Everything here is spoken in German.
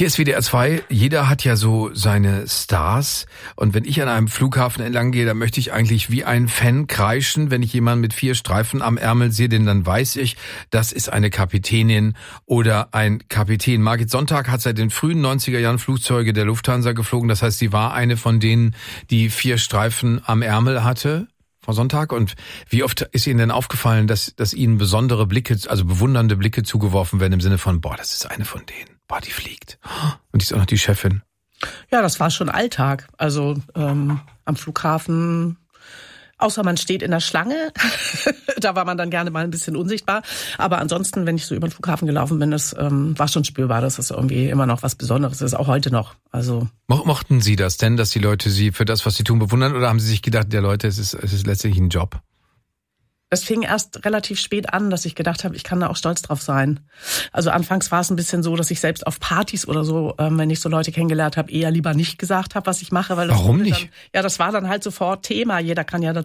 Hier ist WDR 2. Jeder hat ja so seine Stars. Und wenn ich an einem Flughafen entlang gehe, dann möchte ich eigentlich wie ein Fan kreischen. Wenn ich jemanden mit 4 Streifen am Ärmel sehe, denn dann weiß ich, das ist eine Kapitänin oder ein Kapitän. Margit Sonntag hat seit den frühen 90er Jahren Flugzeuge der Lufthansa geflogen. Das heißt, sie war eine von denen, die 4 Streifen am Ärmel hatte. Frau Sonntag, und wie oft ist Ihnen denn aufgefallen, dass Ihnen besondere Blicke, also bewundernde Blicke zugeworfen werden im Sinne von, boah, das ist eine von denen, boah, die fliegt. Und die ist auch noch die Chefin. Ja, das war schon Alltag. Also am Flughafen, außer man steht in der Schlange, da war man dann gerne mal ein bisschen unsichtbar. Aber ansonsten, wenn ich so über den Flughafen gelaufen bin, das war schon spürbar, dass das irgendwie immer noch was Besonderes ist, auch heute noch. Also mochten Sie das denn, dass die Leute Sie für das, was Sie tun, bewundern? Oder haben Sie sich gedacht, der Leute, es ist letztlich ein Job? Das fing erst relativ spät an, dass ich gedacht habe, ich kann da auch stolz drauf sein. Also anfangs war es ein bisschen so, dass ich selbst auf Partys oder so, wenn ich so Leute kennengelernt habe, eher lieber nicht gesagt habe, was ich mache. Weil das Warum nicht? Dann, ja, das war dann halt sofort Thema. Jeder kann ja